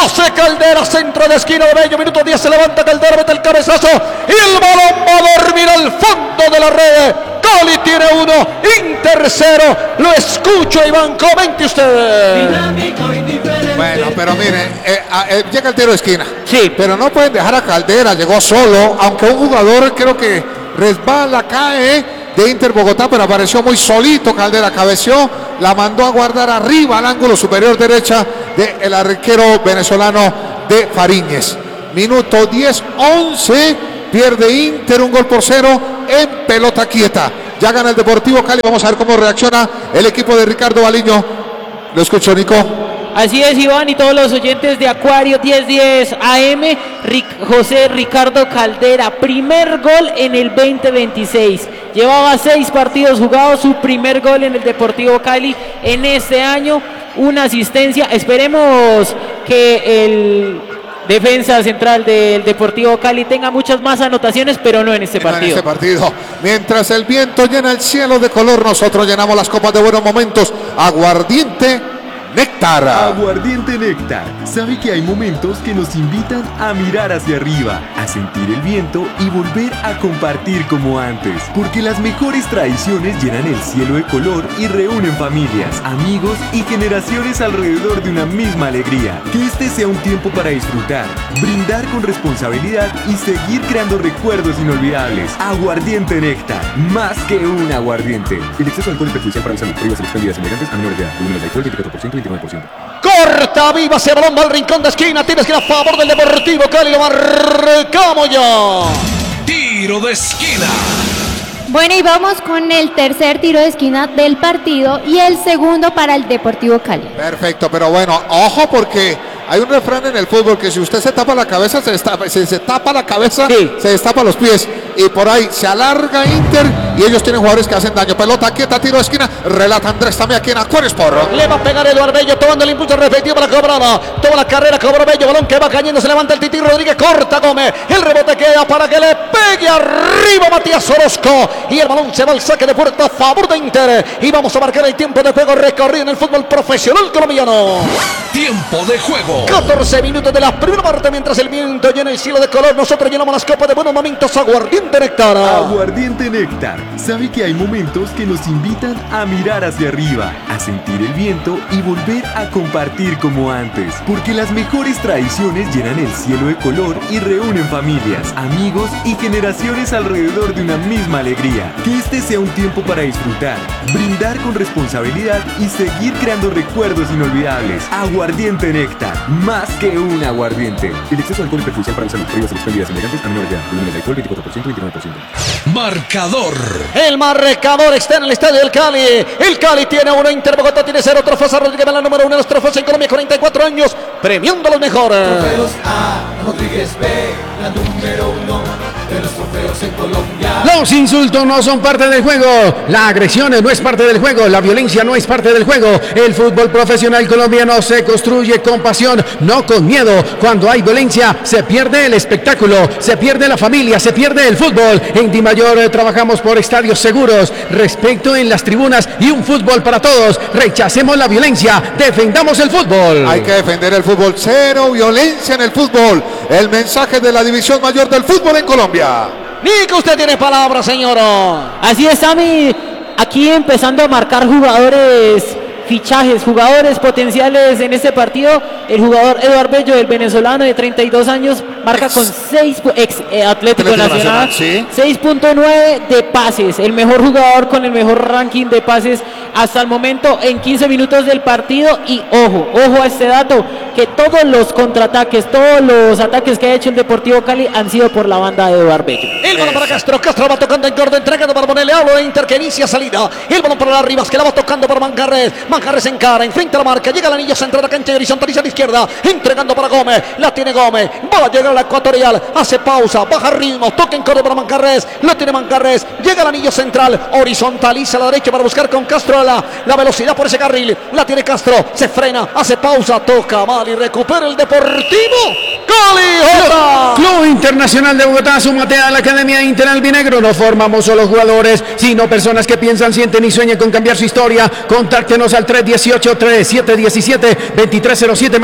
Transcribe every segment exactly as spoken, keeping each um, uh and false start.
José Caldera, centro de esquina de Bello, minuto diez, se levanta Caldera, mete el cabezazo y el balón va a dormir al fondo de la red. Cali tiene uno, Inter cero. Lo escucho, Iván, comente usted. Bueno, pero miren, eh, eh, llega el tiro de esquina. Sí. Pero no pueden dejar a Caldera, llegó solo, aunque un jugador creo que resbala, cae de Inter Bogotá, pero apareció muy solito. Caldera cabeció, la mandó a guardar arriba al ángulo superior derecha del arquero venezolano de Fariñez. Minuto diez once, pierde Inter un gol por cero en pelota quieta. Ya gana el Deportivo Cali, vamos a ver cómo reacciona el equipo de Ricardo Baliño. Lo escucho, Nico. Así es, Iván, y todos los oyentes de Acuario diez diez A M, Ric José Ricardo Caldera, primer gol en el veinte veintiséis. Llevaba seis partidos jugados, su primer gol en el Deportivo Cali en este año, una asistencia. Esperemos que el defensa central del Deportivo Cali tenga muchas más anotaciones, pero no en este partido. En este partido. Mientras el viento llena el cielo de color, nosotros llenamos las copas de buenos momentos. Aguardiente Néctar. Aguardiente Néctar. Sabe que hay momentos que nos invitan a mirar hacia arriba, a sentir el viento y volver a compartir como antes. Porque las mejores tradiciones llenan el cielo de color y reúnen familias, amigos y generaciones alrededor de una misma alegría. Que este sea un tiempo para disfrutar, brindar con responsabilidad y seguir creando recuerdos inolvidables. Aguardiente Néctar. Más que un aguardiente. El exceso de alcohol es perjudicial para la salud. Prohíbas las bebidas elegantes a menores de edad. Volúmenes de alcohol veinticuatro por ciento. veintinueve por ciento. Corta, viva ese balón, va al rincón de esquina, tiene esquina a favor del Deportivo Cali, lo marcamos ya. Tiro de esquina. Bueno, y vamos con el tercer tiro de esquina del partido y el segundo para el Deportivo Cali. Perfecto, pero bueno, ojo porque hay un refrán en el fútbol que si usted se tapa la cabeza, se destapa, si se tapa la cabeza, sí. se destapa los pies. Y por ahí se alarga Inter y ellos tienen jugadores que hacen daño. Pelota quieta, tiro de esquina, relata Andrés también aquí en Acuario Sport. Le va a pegar Eduardo Bello tomando el impulso respectivo para la cobrada. Toda la carrera, cobró Bello, balón que va cayendo, se levanta el Tití Rodríguez, corta Gómez. El rebote queda para que le pegue arriba Matías Orozco. Y el balón se va al saque de puerta a favor de Inter. Y vamos a marcar el tiempo de juego recorrido en el fútbol profesional colombiano. Tiempo de juego. catorce minutos de la primera parte mientras el viento llena el cielo de color. Nosotros llenamos las copas de buenos momentos. Aguardiente Néctar. Aguardiente Néctar. Sabe que hay momentos que nos invitan a mirar hacia arriba, a sentir el viento y volver a compartir como antes. Porque las mejores tradiciones llenan el cielo de color y reúnen familias, amigos y generaciones alrededor de una misma alegría. Que este sea un tiempo para disfrutar, brindar con responsabilidad y seguir creando recuerdos inolvidables. Aguardiente Néctar. Más que un aguardiente. El exceso de alcohol es perjudicial para la salud. Prohíbas las bebidas elegantes a menores de edad. Volúmenes de alcohol veinticuatro por ciento. veintinueve por ciento. Marcador. El marcador está en el estadio del Cali. El Cali tiene uno, Inter Bogotá tiene cero. Trofeos a Rodríguez, la número uno de los trofeos en Colombia, cuarenta y cuatro años, premiando a los mejores. Trofeos A, Rodríguez B, la número uno de los trofeos en Colombia. Los insultos no son parte del juego. La agresión no es parte del juego. La violencia no es parte del juego. El fútbol profesional colombiano se construye con pasión, no con miedo. Cuando hay violencia, se pierde el espectáculo, se pierde la familia, se pierde el fútbol. En Di Mayor eh, trabajamos por estadios seguros, respeto en las tribunas y un fútbol para todos. Rechacemos la violencia, defendamos el fútbol. Hay que defender el fútbol. Cero violencia en el fútbol. El mensaje de la división mayor del fútbol en Colombia. Nico, usted tiene palabra, señora. Así es, Sammy. Aquí empezando a marcar jugadores, fichajes, jugadores potenciales en este partido. El jugador Eduardo Bello, el venezolano de treinta y dos años, marca ex, con seis, ex eh, Atlético, Atlético Nacional, Nacional ¿sí? seis punto nueve de pases, el mejor jugador con el mejor ranking de pases hasta el momento en quince minutos del partido. Y ojo, ojo a este dato, que todos los contraataques, todos los ataques que ha hecho el Deportivo Cali han sido por la banda de Eduardo Bello. El balón para Castro, Castro va tocando en corto, entregando para ponerle hablo de Inter que inicia salida. El balón para las Rivas que la va tocando para Manjarres. Manjarres en cara, enfrenta la marca, llega el anillo central, la cancha horizontaliza a la izquierda, entregando para Gómez, la tiene Gómez, va a llegar a la ecuatorial, hace pausa, baja ritmo, toca en corto para Manjarres, la tiene Manjarres, llega el anillo central, horizontaliza a la derecha para buscar con Castro la, la velocidad por ese carril, la tiene Castro, se frena, hace pausa, toca mal y recupera el Deportivo Cali. Club, Club Internacional de Bogotá, súmate a la Academia Inter Albinegro. No formamos solo jugadores, sino personas que piensan, sienten y sueñan con cambiar su historia. Contáctenos al tres uno ocho, tres siete uno siete, dos tres cero siete más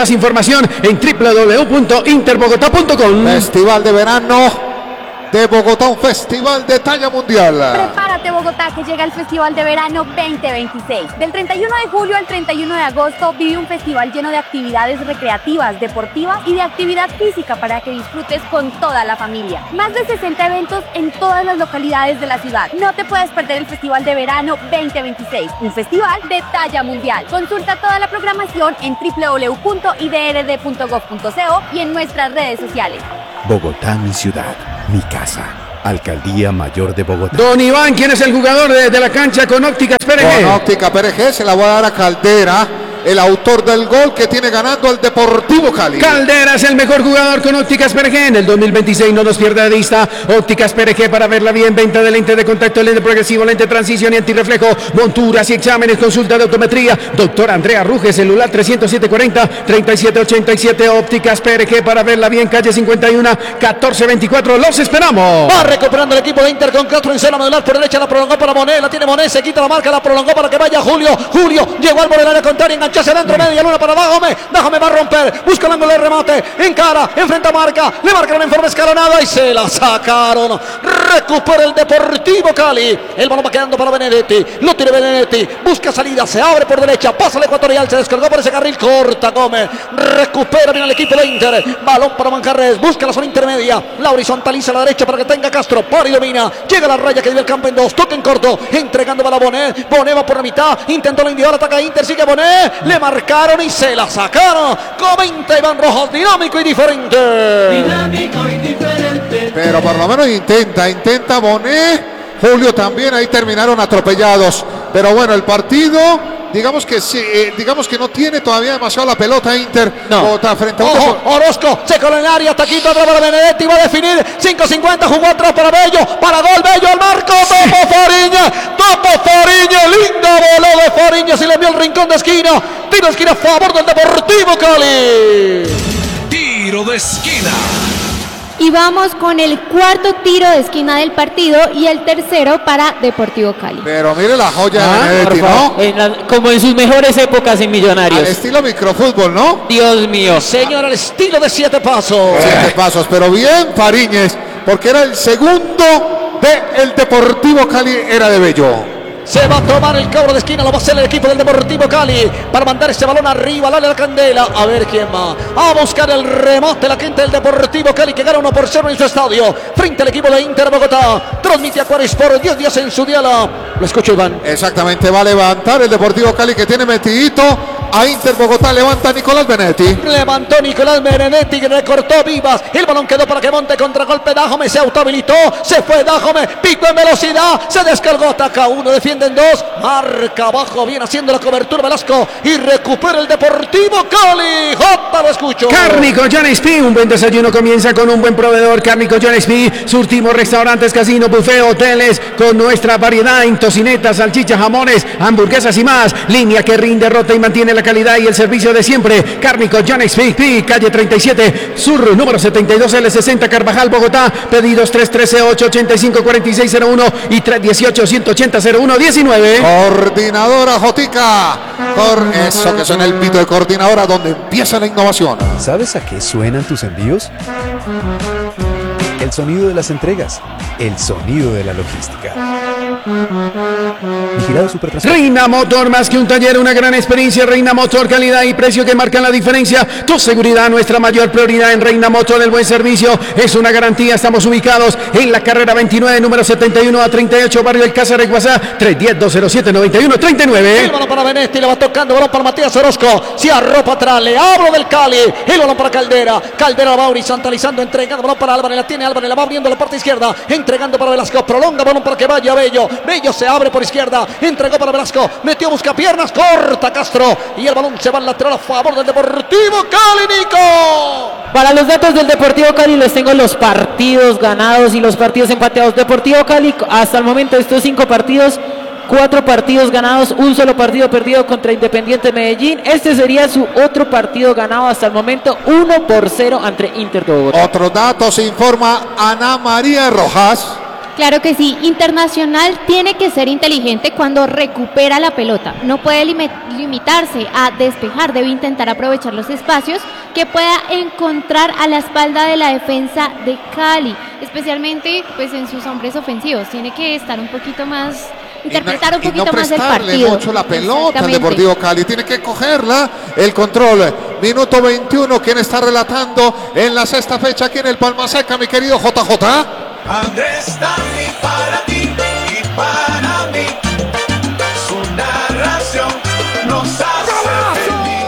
más información en w w w punto interbogotá punto com. Festival de verano de Bogotá, un festival de talla mundial. Prepárate, Bogotá, que llega el Festival de Verano veinte veintiséis. Del treinta y uno de julio al treinta y uno de agosto vive un festival lleno de actividades recreativas, deportivas y de actividad física para que disfrutes con toda la familia. Más de sesenta eventos en todas las localidades de la ciudad. No te puedes perder el Festival de Verano veinte veintiséis, un festival de talla mundial. Consulta toda la programación en w w w punto i d r d punto gov punto co y en nuestras redes sociales. Bogotá, mi ciudad, mi casa. Alcaldía Mayor de Bogotá. Don Iván, ¿quién es el jugador de, de la cancha con Ópticas P R G? Con Óptica P R G se la voy a dar a Caldera, el autor del gol que tiene ganando el Deportivo Cali. Caldera es el mejor jugador con Ópticas P R G en el dos mil veintiséis, no nos pierda de vista. Ópticas P R G para verla bien, venta de lente de contacto, lente progresivo, lente de transición y antirreflejo, monturas y exámenes, consulta de optometría. Doctor Andrea Ruge, celular trescientos siete cuarenta, treinta y siete ochenta y siete. Ópticas P R G para verla bien, calle cincuenta y uno, catorce veinticuatro. Los esperamos. Va recuperando el equipo de Inter con Castro en zona medular por derecha, la prolongó para Monet, la tiene Monet, se quita la marca, la prolongó para que vaya Julio. Julio llegó al borde del área contraria, enganchó hacia adentro, media luna para Dájome, Dájome va a romper, busca el ángulo de remate, encara, enfrenta marca, le marcaron en forma escalonada y se la sacaron. Recupera el Deportivo Cali, el balón va quedando para Benedetti, lo tiene Benedetti, busca salida, se abre por derecha, pasa el ecuatorial, se descargó por ese carril, corta Gómez, recupera bien el equipo de Inter, balón para Manjarres, busca la zona intermedia, la horizontaliza a la derecha para que tenga Castro, para y domina, llega a la raya que vive el campo en dos, toca en corto, entregando para Bonet, Bonet va por la mitad, intentó la individual, ataca Inter, sigue Bonet, le marcaron y se la sacaron. Comenta Iván Rojas, dinámico y diferente. Dinámico y diferente. Pero por lo menos intenta, intenta Bonet. Julio también, ahí terminaron atropellados. Pero bueno, el partido, digamos que sí, eh, digamos que no tiene todavía demasiado la pelota Inter. No. Bogotá frente a un Ojo, Orozco, se coló en el área, taquito atrás para Benedetti, va a definir, cinco cincuenta, jugó atrás para Bello, para gol, Bello al marco, Topo Fariña, Topo Fariña, lindo voló de Fariña, se le envió el rincón de esquina, tiro de esquina a favor del Deportivo Cali. Tiro de esquina. Y vamos con el cuarto tiro de esquina del partido y el tercero para Deportivo Cali. Pero mire la joya Ah, de Benedetti, por favor, ¿no? en la- como en sus mejores épocas en Millonarios. Al estilo microfútbol, ¿no? Dios mío. Señor, al estilo de siete pasos. Siete pasos, pero bien Fariñez, porque era el segundo del Deportivo Cali, era de Bello. Se va a tomar el cobro de esquina, lo va a hacer el equipo del Deportivo Cali para mandar ese balón arriba, dale a la candela, a ver quién va a buscar el remate, la gente del Deportivo Cali que gana uno por cero en su estadio, frente al equipo de Inter Bogotá, transmite a Cuaris por diez días en su diala, lo escucho Iván. Exactamente, va a levantar el Deportivo Cali que tiene metidito a Inter Bogotá, levanta Nicolás Benedetti. Levantó Nicolás Benedetti, recortó Vivas, el balón quedó para que monte contra golpe, Dájome se autohabilitó, se fue Dájome, pico en velocidad, se descargó, ataca uno, defiende en dos, marca abajo, viene haciendo la cobertura Velasco y recupera el Deportivo Cali. Jota, lo escucho. Cárnico John P. Un buen desayuno comienza con un buen proveedor. Cárnico John P. Surtimos restaurantes, casino, buffet, hoteles con nuestra variedad en tocinetas, salchichas, jamones, hamburguesas y más. Línea que rinde, rota y mantiene la calidad y el servicio de siempre. Cárnico John P. Calle treinta y siete, Sur, número setenta y dos L sesenta, Carvajal, Bogotá. Pedidos tres uno tres ocho ocho cinco cuatro seis cero uno y tres uno ocho, uno ocho cero, cero uno diecinueve. Coordinadora Jotica. Por eso que suena el pito de coordinadora donde empieza la innovación. ¿Sabes a qué suenan tus envíos? El sonido de las entregas, el sonido de la logística. Vigilado Supertransporte. Reina Motor, más que un taller, una gran experiencia. Reina Motor, calidad y precio que marcan la diferencia. Tu seguridad, nuestra mayor prioridad en Reina Motor. El buen servicio es una garantía. Estamos ubicados en la carrera veintinueve, número setenta y uno a treinta y ocho, barrio El Cázar, Guasá, tres uno cero, dos cero siete, nueve uno tres El nueve. balón para Benedetti, le va tocando, balón para Matías Orozco, se arropa atrás, le hablo del Cali, el balón para Caldera, Caldera va horizontalizando, entregando, balón para Álvarez, la tiene Álvarez, la va abriendo la parte izquierda, entregando para Velasco, prolonga, balón para que vaya Bello, Bello se abre por izquierda, entregó para Velasco, metió, busca piernas, corta Castro, y el balón se va al lateral a favor del Deportivo Cali, Nico. Para los datos del Deportivo Cali les tengo los partidos ganados y los partidos empateados. Deportivo Cali hasta el momento de estos cinco partidos, cuatro partidos ganados, un solo partido perdido contra Independiente Medellín. Este sería su otro partido ganado hasta el momento, uno por cero ante Inter de Bogotá. Otros datos, informa Ana María Rojas. Claro que sí, Internacional tiene que ser inteligente cuando recupera la pelota. No puede lim- limitarse a despejar, debe intentar aprovechar los espacios que pueda encontrar a la espalda de la defensa de Cali, especialmente pues en sus hombres ofensivos. Tiene que estar un poquito más, interpretar un y poquito no más el prestarle partido. mucho la pelota al Exactamente. Deportivo Cali, tiene que cogerla, el control. Minuto veintiuno, ¿quién está relatando en la sexta fecha aquí en el Palma Seca, mi querido J J? Andrés Tami para ti y para mí. Su narración nos hace feliz.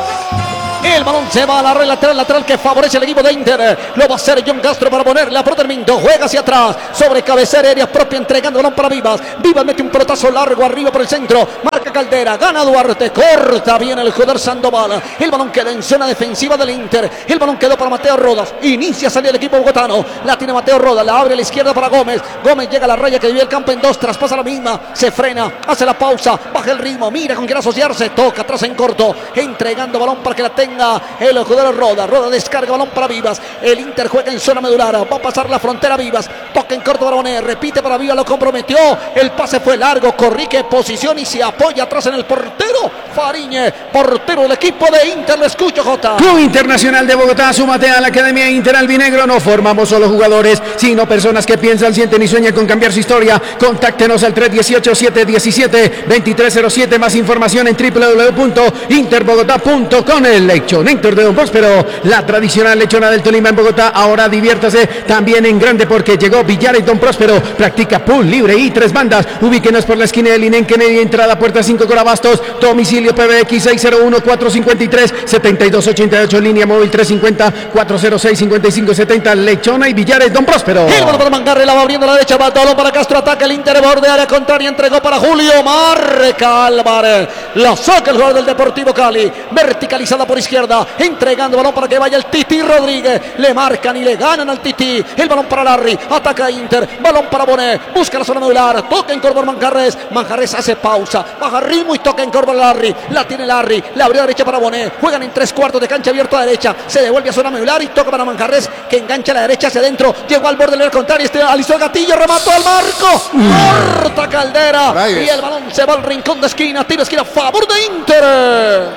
El balón se va a la red lateral, lateral que favorece al equipo de Inter. Lo va a hacer John Castro para ponerle a Proterminto. Juega hacia atrás, sobre cabecera aérea propia, entregando el balón para Vivas. Vivas mete un pelotazo largo arriba por el centro. Marca Caldera, gana Duarte, corta bien el jugador Sandoval. El balón queda en zona defensiva del Inter. El balón quedó para Mateo Rodas. Inicia a salir el equipo bogotano. La tiene Mateo Rodas, la abre a la izquierda para Gómez. Gómez llega a la raya que divide el campo en dos, traspasa la misma, se frena, hace la pausa, baja el ritmo, mira con quién asociarse, toca atrás en corto, entregando balón para que la tenga el jugador Roda. Roda descarga balón para Vivas. El Inter juega en zona medular, va a pasar la frontera Vivas, toca en corto para Bonet, repite para Vivas, lo comprometió, el pase fue largo, corrige posición y se apoya atrás en el portero Fariñe, portero del equipo de Inter. Lo escucho, Jota. Club Internacional de Bogotá, súmate a la Academia Inter Albinegro. No formamos solo jugadores, sino personas que piensan, sienten y sueñan con cambiar su historia. Contáctenos al tres uno ocho, siete uno siete, dos tres cero siete. Más información en w w w punto interbogotá punto com. El Lechonator de Don Próspero, la tradicional lechona del Tolima en Bogotá. Ahora diviértase también en grande porque llegó Villares Don Próspero. Practica pool libre y tres bandas. Ubíquenos por la esquina del Inén Kennedy, entrada puerta cinco Corabastos. Domicilio P B X seis cero uno, cuatro cinco tres, siete dos ocho ocho. Línea móvil tres cinco cero, cuatro cero seis, cinco cinco siete cero. Lechona y Villares Don Próspero. El balón para Mangarre, la va abriendo a la derecha, va balón para Castro, ataca el Inter, borde área contraria, entregó para Julio, marca Álvarez, la saca el jugador del Deportivo Cali, verticalizada por izquierda, entregando balón para que vaya el Titi Rodríguez, le marcan y le ganan al Titi, el balón para Larry, ataca Inter, balón para Bonet, busca la zona medular, toca en corvo Manjarres, Manjarres hace pausa, baja ritmo y toca en corvo Larry, la tiene Larry, la abrió a derecha para Bonet, juegan en tres cuartos de cancha abierto a derecha, se devuelve a zona medular y toca para Manjarres, que engancha a la derecha hacia adentro, llegó al borde del área contrario, este alisó el gatillo, remató al marco, corta Caldera, Rayos. y el balón se va al rincón de esquina, tiro de esquina a favor de Inter.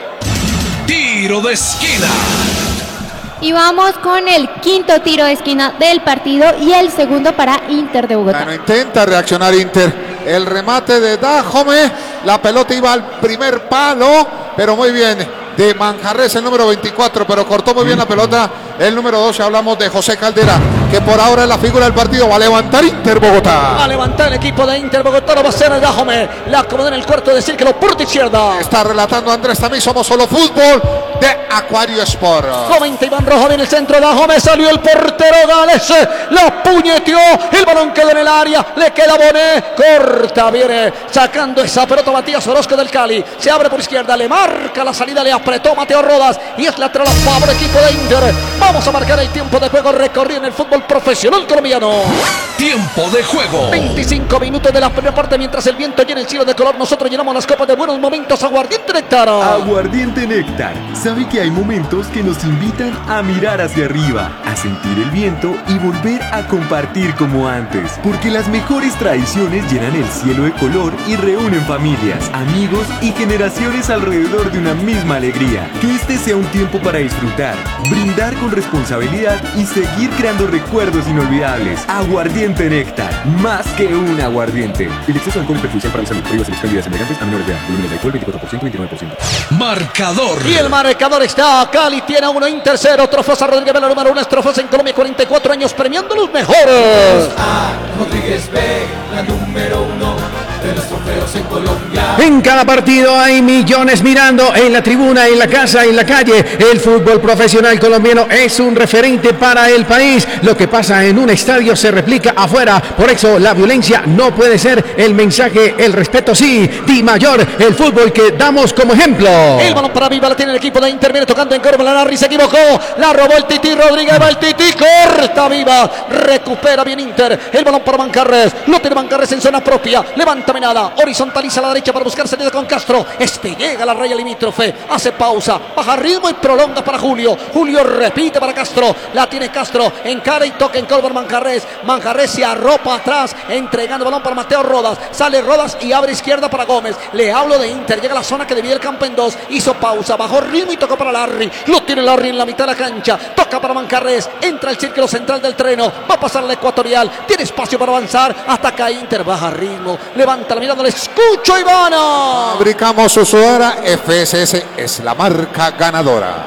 Tiro de esquina. Y vamos con el quinto tiro de esquina del partido y el segundo para Inter de Bogotá. Bueno, intenta reaccionar Inter. El remate de Dajome, la pelota iba al primer palo, pero muy bien de Manjarres, el número veinticuatro, pero cortó muy bien la pelota el número doce. Hablamos de José Caldera, que por ahora es la figura del partido. Va a levantar Inter Bogotá. Va a levantar el equipo de Inter Bogotá, lo va a hacer Dajome, la acomoda en el cuarto de círculo por izquierda. Está relatando Andrés también, somos solo fútbol de Acuario Sport. Comenta Iván Rojo, viene el centro, Dajome, salió el portero Gales, la puñeteó, el balón quedó en el área, le queda Bonet, corta, viene sacando esa pelota Matías Orozco del Cali, se abre por izquierda, le marca la salida, le apretó Mateo Rodas y es lateral a favor equipo de Inter. Vamos a marcar el tiempo de juego recorrido en el fútbol profesional colombiano. Tiempo de juego. veinticinco minutos de la primera parte, mientras el viento llena el cielo de color, nosotros llenamos las copas de buenos momentos. Aguardiente Néctar. Aguardiente Néctar. Sabe que hay momentos que nos invitan a mirar hacia arriba, a sentir el viento y volver a compartir como antes. Porque las mejores tradiciones llenan el cielo de color y reúnen familias, amigos y generaciones alrededor de una misma alegría. Que este sea un tiempo para disfrutar, brindar con responsabilidad y seguir creando recuerdos inolvidables. Aguardiente Néctar, más que un aguardiente. El exceso de alcohol es perjudicial para la salud. Prohíbas el expendio de semejantes a menores de edad. Volúmenes de alcohol veinticuatro por ciento, veintinueve por ciento. Marcador. Y el marcador está, Cali tiene uno, Inter cero, Trofosa Rodríguez Vela número uno, es Trofosa en Colombia, cuarenta y cuatro años, premiando los mejores. A Rodríguez B, la número uno de los trofeos en Colombia. En cada partido hay millones mirando, en la tribuna, en la casa, en la calle. El fútbol profesional colombiano es un referente para el país. Lo que pasa en un estadio se replica afuera. Por eso la violencia no puede ser el mensaje, el respeto sí. Di Mayor, el fútbol que damos como ejemplo. El balón para Viva, la tiene el equipo de Inter, viene tocando en corvo, la Larry se equivocó, la robó el Titi Rodríguez, va el Titi, corta Viva, recupera bien Inter, el balón para Manjarres, lo tiene Manjarres en zona propia, levanta Menada, horizontaliza a la derecha para buscar salida con Castro. Este llega a la raya limítrofe, hace pausa, baja ritmo y prolonga para Julio. Julio repite para Castro, la tiene Castro, encara y toca en Colbert Manjarrés. Manjarrés se arropa atrás, entregando balón para Mateo Rodas. Sale Rodas y abre izquierda para Gómez. Le hablo de Inter, llega a la zona que divide el campo en dos. Hizo pausa, bajó ritmo y tocó para Larry. Lo tiene Larry en la mitad de la cancha. Toca para Manjarrés, entra el círculo central del terreno. Va a pasar la ecuatorial, tiene espacio para avanzar. Ataca Inter, baja ritmo, levanta la mirada, le escucho Ivana. Fabricamos su sudadera, F S S es la marca ganadora.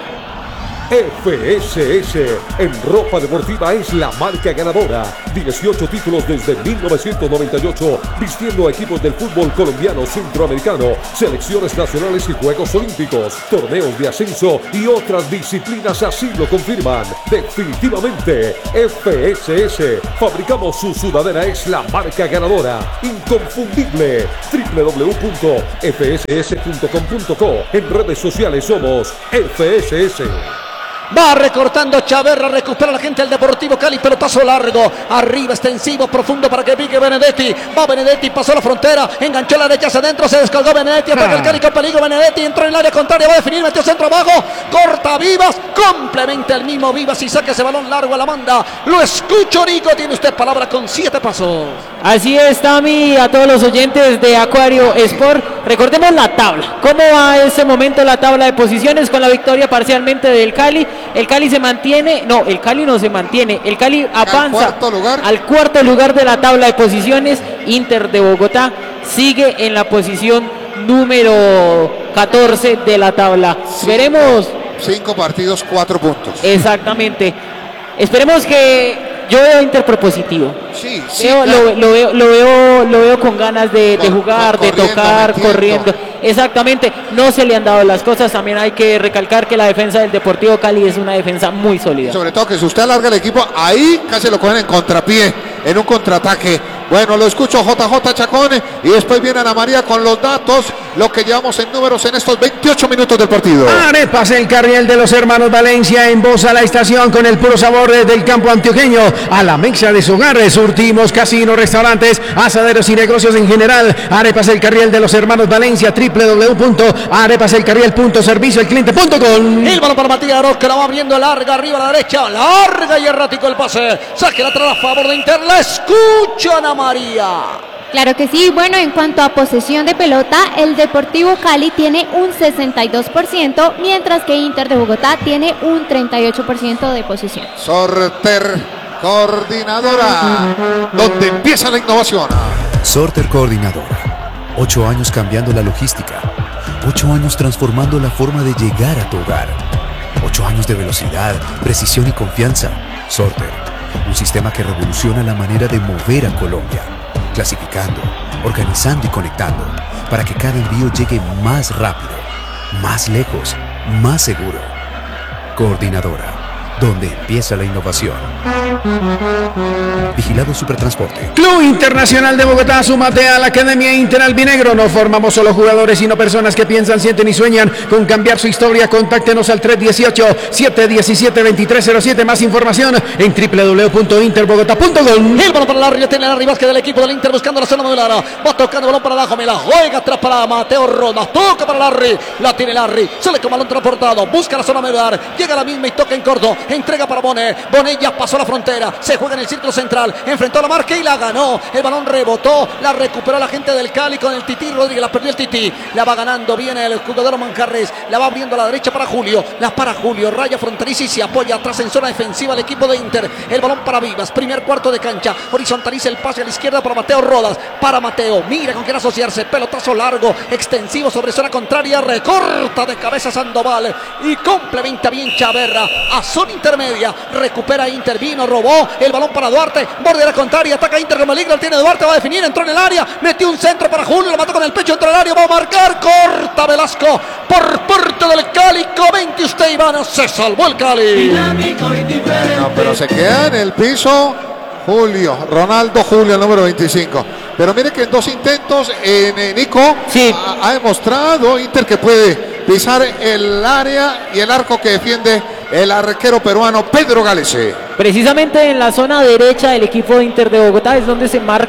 F S S en ropa deportiva es la marca ganadora. dieciocho títulos desde mil novecientos noventa y ocho, vistiendo a equipos del fútbol colombiano, centroamericano, selecciones nacionales y Juegos Olímpicos, torneos de ascenso y otras disciplinas así lo confirman. Definitivamente, F S S, fabricamos su sudadera, es la marca ganadora. Inconfundible. doble u doble u doble u punto f s s punto com punto co. En redes sociales somos F S S. Va recortando Chaverra, recupera la gente del Deportivo Cali, pelotazo largo, arriba extensivo, profundo para que pique Benedetti. Va Benedetti, pasó la frontera, enganchó la derecha hacia adentro, se descolgó Benedetti, ataca ah. el Cali con peligro. Benedetti entró en el área contraria, va a definir, metió centro abajo, corta Vivas, complementa el mismo Vivas y saca ese balón largo a la manda. Lo escucho, Nico, tiene usted palabra con siete pasos. Así es, Tami, a todos los oyentes de Acuario Sport. Recordemos la tabla. ¿Cómo va en ese momento la tabla de posiciones con la victoria parcialmente del Cali? El Cali se mantiene, no, el Cali no se mantiene. El Cali avanza al cuarto lugar, al cuarto lugar de la tabla de posiciones. Inter de Bogotá sigue en la posición número catorce de la tabla. Sí. Veremos. Cinco partidos, cuatro puntos. Exactamente. Esperemos que... Yo veo Inter propositivo. Sí, sí, veo, claro. lo, lo, veo, lo, veo, lo veo con ganas de, de jugar, de tocar, metiendo. corriendo. Exactamente, no se le han dado las cosas. También hay que recalcar que la defensa del Deportivo Cali es una defensa muy sólida. Sobre todo que si usted alarga el equipo, ahí casi lo cogen en contrapié, en un contraataque. Bueno, lo escucho J J Chacón y después viene Ana María con los datos, lo que llevamos en números en estos veintiocho minutos del partido. Arepas El Carriel de los hermanos Valencia en voz a la estación con el puro sabor del campo antioqueño. A la mesa de su hogar, surtimos casinos, restaurantes, asaderos y negocios en general. Arepas El Carriel de los hermanos Valencia, doble u doble u doble u punto arepas el carriel punto servicio al cliente punto com. El balón para Matías Aroz, que la va abriendo larga arriba a la derecha, larga y errático el pase. Saque la atrás a favor de Inter, la escucha Ana María. Claro que sí, bueno, en cuanto a posesión de pelota, el Deportivo Cali tiene un sesenta y dos por ciento, mientras que Inter de Bogotá tiene un treinta y ocho por ciento de posesión. Sorter Coordinadora, donde empieza la innovación. Sorter Coordinadora, ocho años cambiando la logística, ocho años transformando la forma de llegar a tu hogar, ocho años de velocidad, precisión y confianza. Sorter, un sistema que revoluciona la manera de mover a Colombia, clasificando, organizando y conectando, para que cada envío llegue más rápido, más lejos, más seguro. Coordinadora, donde empieza la innovación. Vigilado Supertransporte. Club Internacional de Bogotá, súmate a la Academia Inter Albinegro. No formamos solo jugadores, sino personas que piensan, sienten y sueñan con cambiar su historia. Contáctenos al tres uno ocho, siete uno siete, dos tres cero siete. Más información en doble u doble u doble u punto inter bogotá punto com. El balón para Larry, lo tiene Larry Vázquez del equipo del Inter buscando la zona modular. Va tocando el balón para abajo, me la juega atrás para Mateo Rodas. Toca para Larry, la tiene Larry. Sale con balón transportado, busca la zona modular. Llega a la misma y toca en corto. Entrega para Bonet. Bonet ya pasó la frontera. Se juega en el círculo central. Enfrentó a la marca y la ganó. El balón rebotó. La recuperó la gente del Cali con el Tití Rodríguez. La perdió el Tití. La va ganando. Viene el jugador Manjarrés. La va abriendo a la derecha para Julio. La para Julio. Raya fronteriza y se apoya atrás en zona defensiva el equipo de Inter. El balón para Vivas. Primer cuarto de cancha. Horizontaliza el pase a la izquierda para Mateo Rodas. Para Mateo. Mira con quién asociarse. Pelotazo largo. Extensivo sobre zona contraria. Recorta de cabeza Sandoval. Y complementa bien Chaverra. A zona intermedia. Recupera Inter. Vino. Robó. El balón para Duarte. Borde de la contraria. Ataca Inter con peligro. Tiene Duarte. Va a definir. Entró en el área. Metió un centro para Julio. Lo mató con el pecho. Entró en el área. Va a marcar. Corta Velasco. Por parte del Cali. Comente usted, Ivana. Se salvó el Cali. No, pero se queda en el piso Julio. Ronaldo Julio, el número veinticinco. Pero mire que en dos intentos en eh, Nico sí. ha, ha demostrado Inter que puede pisar el área y el arco que defiende el arquero peruano Pedro Galese. Precisamente en la zona derecha del equipo de Inter de Bogotá es donde se marca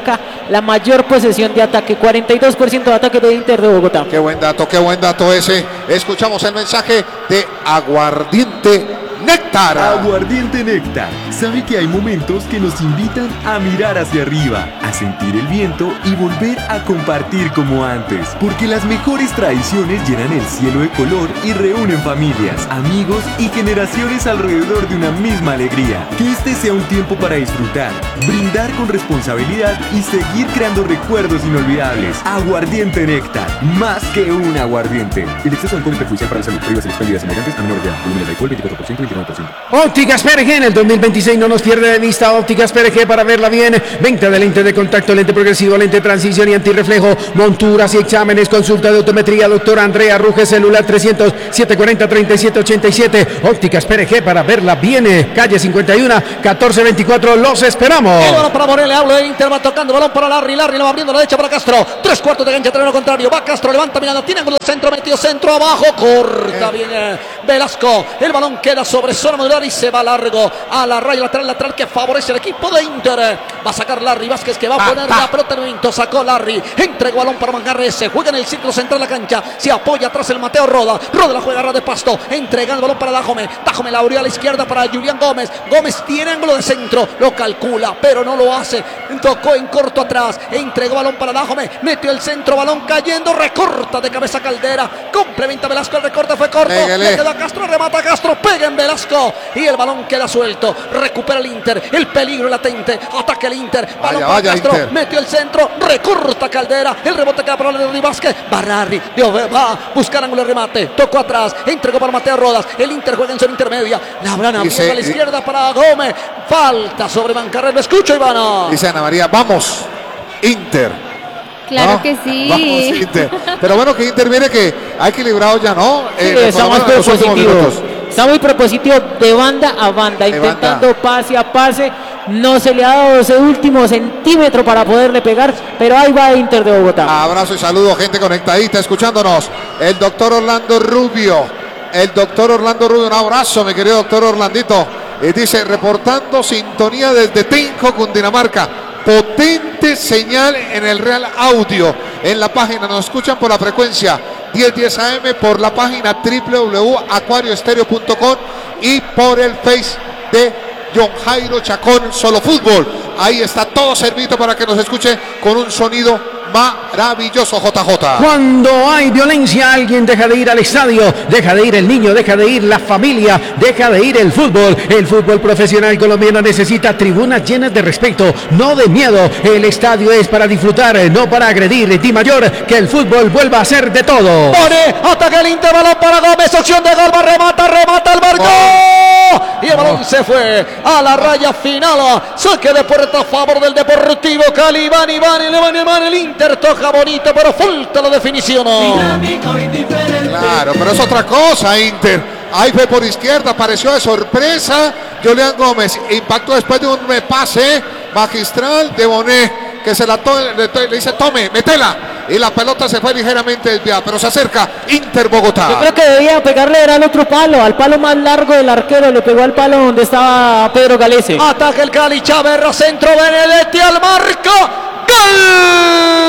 la mayor posesión de ataque, cuarenta y dos por ciento de ataque de Inter de Bogotá. Qué buen dato, qué buen dato ese. Escuchamos el mensaje de Aguardiente Néctar. Aguardiente Néctar. Sabe que hay momentos que nos invitan a mirar hacia arriba, a sentir el viento y volver a compartir como antes. Porque las mejores tradiciones llenan el cielo de color y reúnen familias, amigos y generaciones alrededor de una misma alegría. Que este sea un tiempo para disfrutar, brindar con responsabilidad y seguir creando recuerdos inolvidables. Aguardiente Néctar. Más que un aguardiente. El exceso de alcohol es perjudicial para la salud. Prohíbas el expendio de semejantes a menores de edad. Volumen de alcohol veinticuatro por ciento. Ópticas P R G en el dos mil veintiséis no nos pierde de vista. Ópticas P R G para verla bien. Venta de lente de contacto, lente progresivo, lente de transición y antirreflejo. Monturas y exámenes. Consulta de optometría. Doctora Andrea Ruge, celular trescientos, setecientos cuarenta, treinta y siete ochenta y siete. Ópticas P R G para verla bien. Calle cincuenta y uno, catorce veinticuatro. Los esperamos. El balón para Morel, hablo de Inter, va tocando balón para Larry. Larry lo va abriendo a la derecha para Castro. Tres cuartos de cancha, terreno contrario. Va Castro, levanta mirando. Tiene ángulo de centro, metido centro abajo. Corta bien eh, Velasco. El balón queda sobre zona modular y se va largo a la raya lateral, lateral que favorece al equipo de Inter. Va a sacar Larry Vázquez, que va a Ah, poner ah. la pelota en el momento. Sacó Larry, entregó balón para Mangarre. Se juega en el círculo central de la cancha. Se apoya atrás el Mateo Roda. Roda la juega a ras de pasto. Entrega el balón para Dajome. Dajome la abrió a la izquierda para Julián Gómez. Gómez tiene ángulo de centro. Lo calcula, pero no lo hace. Tocó en corto atrás. Entregó balón para Dajome. Metió el centro. Balón cayendo. Recorta de cabeza Caldera. Complementa Velasco. El recorte fue corto. Pégale. Le queda Castro. Remata Castro. Pega en Velasco. Y el balón queda suelto. Recupera el Inter. El peligro latente. Ataca el Inter. Balón Vaya, para vaya, Castro. Inter. Metió el centro. Recorta Caldera. El rebote queda para Larry Vázquez. Barrari. Va a buscar ángulo de remate. Tocó atrás. Entregó para Mateo Rodas. El Inter juega en zona intermedia. La habrán abierto Dice- a la izquierda para Gómez. Falta sobre Mancarrer. Lo escucho, Ivana. Dice Ana María, vamos, Inter. Claro ¿No? que sí. Vamos, Inter. Pero bueno, que Inter viene que ha equilibrado ya, ¿no? Sí, Eh, está por lo más menos en los últimos propositivo. minutos. Está muy propositivo de banda a banda, De intentando banda. pase a pase. No se le ha dado ese último centímetro para poderle pegar, pero ahí va Inter de Bogotá. Abrazo y saludo, gente conectadita, escuchándonos. El doctor Orlando Rubio. El doctor Orlando Rubio, un abrazo, mi querido doctor Orlandito. Y dice, reportando sintonía desde Tinco, Cundinamarca. Potente señal en el Real Audio. En la página, nos escuchan por la frecuencia diez diez A M, por la página doble u doble u doble u punto acuario estéreo punto com y por el Face de John Jairo Chacón Solo Fútbol. Ahí está todo servido para que nos escuche con un sonido maravilloso, J J. Cuando hay violencia, alguien deja de ir al estadio, deja de ir el niño, deja de ir la familia, deja de ir el fútbol. El fútbol profesional colombiano necesita tribunas llenas de respeto, no de miedo. El estadio es para disfrutar, no para agredir. Di Mayor, que el fútbol vuelva a ser de todo. Pone, ataca el Inter, balón para Gómez, opción de gol, va, remata, remata el barco. Y el balón se fue a la raya final. Saque de puerta a favor del Deportivo Cali. Iván, Iván, Iván, Iván, el Inter toca bonito, pero falta la definición. Claro, pero es otra cosa, Inter. Ahí fue por izquierda, apareció de sorpresa Julián Gómez. Impactó después de un repase magistral de Bonet, que se la to le, le dice, tome, metela. Y la pelota se fue ligeramente desviada, pero se acerca Inter Bogotá. Yo creo que debía pegarle era al otro palo, al palo más largo del arquero, le pegó al palo donde estaba Pedro Galese. Ataca el Cali, Chaverra, centro, Benedetti al marco. ¡Gol!